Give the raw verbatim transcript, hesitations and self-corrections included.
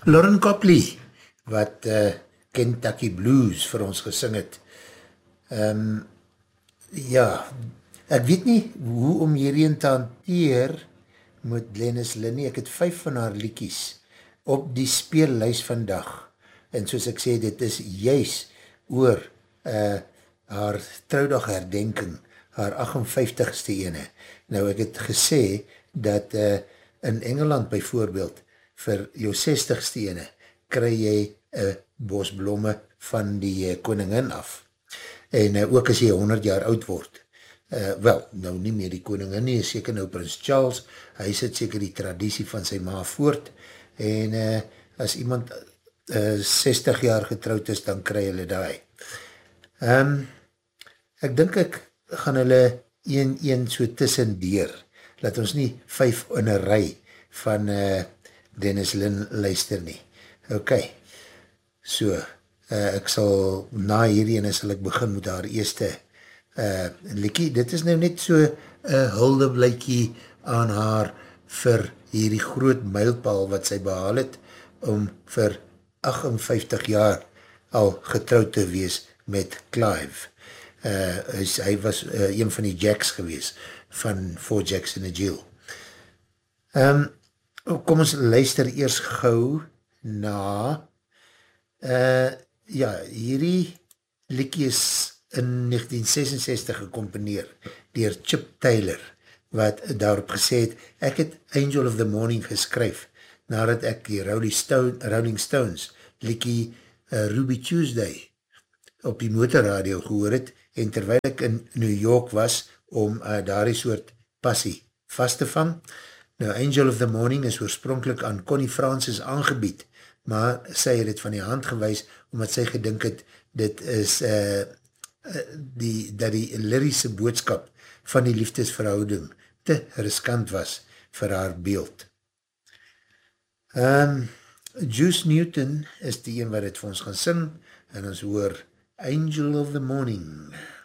Lauren Copley, wat uh, Kentucky Blues vir ons gesing het. Um, ja, ek weet nie hoe om hierheen te hanteer met Glennis Linnie. Ek het vyf van haar liedjies op die speellys vandag. En soos ek sê, dit is juis oor uh, haar troudag herdenking, haar agt en vyftigste ene. Nou, ek het gesê dat uh, in Engeland byvoorbeeld, vir jou sestigste ene, kry jy een bos blomme van die uh, koningin af. En uh, ook as jy honderd jaar oud word. Uh, wel, nou nie meer die koningin nie, is seker nou Prins Charles, hy sit seker die traditie van sy ma voort, en uh, as iemand uh, sestig jaar getrouwd is, dan kry hulle daai. Um, ek dink ek gaan hulle een, een so tussen deur, laat ons nie vyf in een rij van uh, Dennis Lynn luister nie. Ok, so, uh, ek sal na hierdie en sal ek begin met haar eerste uh, liekie. Dit is nou net so een uh, huldeblykie aan haar vir hierdie groot mylpaal wat sy behaal het, om vir agt en vyftig jaar al getrouwd te wees met Clive. Uh, hy, hy was uh, een van die Jacks gewees, van Four Jacks in a Jill. Um, kom ons luister eers gauw na uh, ja, hierdie liedjie is in negentien sesenzestig gecomponeer dier Chip Taylor, wat daarop gesê het, ek het Angel of the Morning geskryf, nadat ek die Rolling, Stone, Rolling Stones liedjie uh, Ruby Tuesday op die motorradio gehoor het, en terwyl ek in New York was, om uh, daardie soort passie vast te vang. Nou, Angel of the Morning is oorspronkelijk aan Connie Francis aangebied, maar sy het het van die hand gewys, omdat sy gedink het, dit is uh, uh, die, dat die lyrische boodskap van die liefdesverhouding te riskant was vir haar beeld. Um, Juice Newton is die een wat het vir ons gaan sing, en ons hoor Angel of the Morning.